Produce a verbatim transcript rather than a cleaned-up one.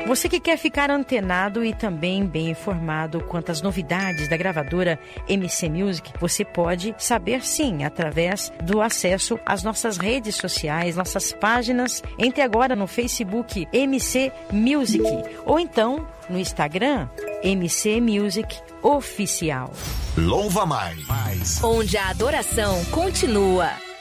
Você que quer ficar antenado e também bem informado quanto às novidades da gravadora M C Music, você pode saber sim, através do acesso às nossas redes sociais, nossas páginas. Entre agora no Facebook M C Music ou então no Instagram M C Music Oficial. Louva Mais, onde a adoração continua.